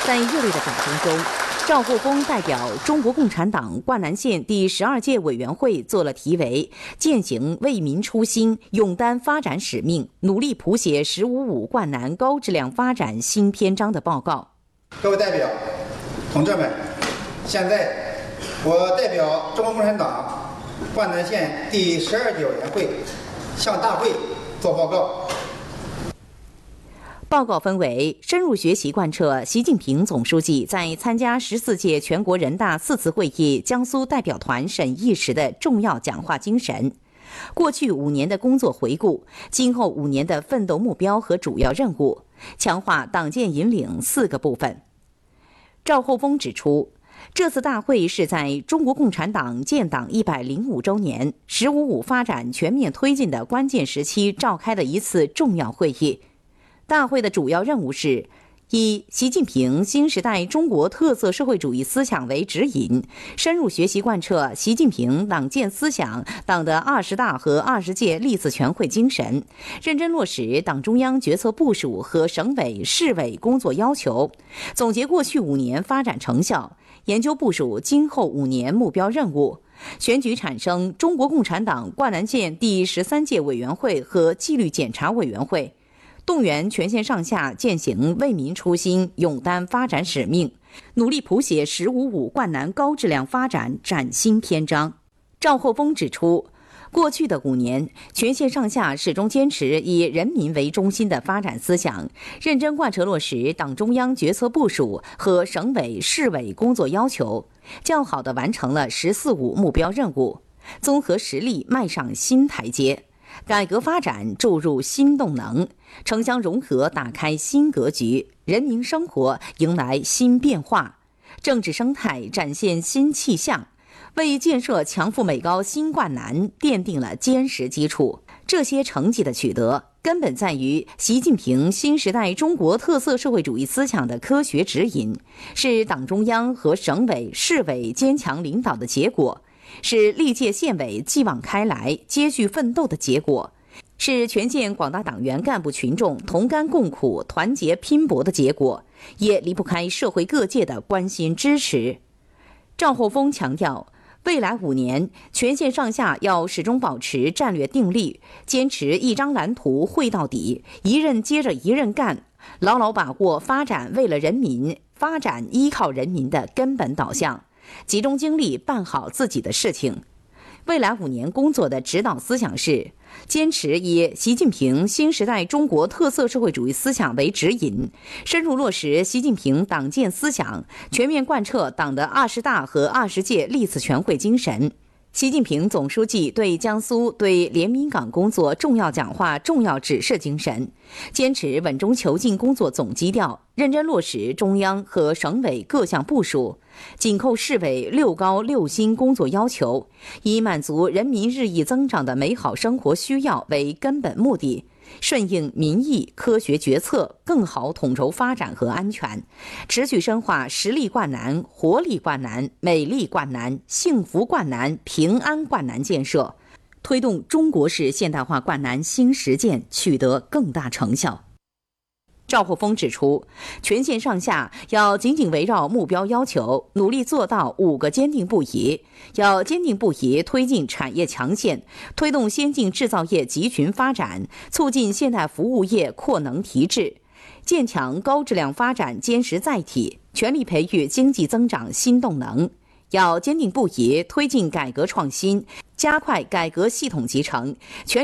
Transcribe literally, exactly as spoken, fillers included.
在热烈的掌声中，赵厚丰代表中国共产党灌南县第十二届委员会作了题为“践行为民初心，勇担发展使命，努力谱写‘十五五’灌南高质量发展新篇章”的报告。 各位代表、同志们，现在我代表中国共产党灌南县第十二届委员会向大会作报告。 报告分为深入学习贯彻习近平总书记在参加十四届全国人大四次会议江苏代表团审议时的重要讲话精神，过去五年的工作回顾，今后五年的奋斗目标和主要任务，强化党建引领四个部分。赵厚丰指出，这次大会是在中国共产党建党一百零五周年“十五五”发展全面推进的关键时期召开的一次重要会议。大会的主要任务是：以习近平新时代中国特色社会主义思想为指引，深入学习贯彻习近平党建思想、党的二十大和二十届历次全会精神，认真落实党中央决策部署和省委、市委工作要求，总结过去五年发展成效，研究部署今后五年目标任务，选举产生中国共产党灌南县第十三届委员会和纪律检查委员会，动员全县上下践行为民初心，勇担发展使命，努力谱写“十五五”灌南高质量发展崭新篇章。赵厚丰指出，过去的五年，全县上下始终坚持以人民为中心的发展思想，认真贯彻落实党中央决策部署和省委、市委工作要求，较好地完成了“十四五”目标任务，综合实力迈上新台阶。改革发展注入新动能，城乡融合打开新格局，人民生活迎来新变化，政治生态展现新气象，为建设强富美高新灌南奠定了坚实基础。这些成绩的取得，根本在于习近平新时代中国特色社会主义思想的科学指引，是党中央和省委、市委坚强领导的结果，是历届县委继往开来、接续奋斗的结果，是全县广大党员干部群众同甘共苦、团结拼搏的结果，也离不开社会各界的关心支持。赵厚丰强调，未来五年，全县上下要始终保持战略定力，坚持一张蓝图绘到底，一任接着一任干，牢牢把握发展为了人民、发展依靠人民的根本导向，集中精力办好自己的事情。未来五年工作的指导思想是：坚持以习近平新时代中国特色社会主义思想为指引，深入落实习近平党建思想，全面贯彻党的二十大和二十届历次全会精神。习近平总书记对江苏对连云港工作重要讲话重要指示精神，坚持稳中求进工作总基调，认真落实中央和省委各项部署，紧扣市委六高六新工作要求，以满足人民日益增长的美好生活需要为根本目的，顺应民意，科学决策，更好统筹发展和安全，持续深化实力灌南、活力灌南、美丽灌南、幸福灌南、平安灌南建设，推动中国式现代化灌南新实践取得更大成效。赵厚丰指出，全县上下要紧紧围绕目标要求，努力做到五个坚定不移，要坚定不移推进产业强县，推动先进制造业集群发展，促进现代服务业扩能提质，建强高质量发展坚实载体，全力培育经济增长新动能。要坚定不移推进改革创新，加快改革系统集成，全